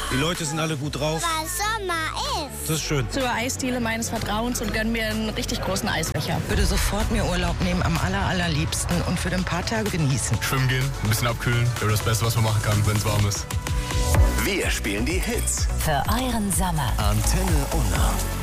Die Leute sind alle gut drauf. Weil Sommer ist. Das ist schön. Zur Eisdiele meines Vertrauens und gönn mir einen richtig großen Eisbecher. Würde sofort mir Urlaub nehmen, am allerliebsten und für ein paar Tage genießen. Schwimmen gehen, ein bisschen abkühlen. Wäre das Beste, was man machen kann, wenn es warm ist. Wir spielen die Hits für euren Sommer. Antenne Unna.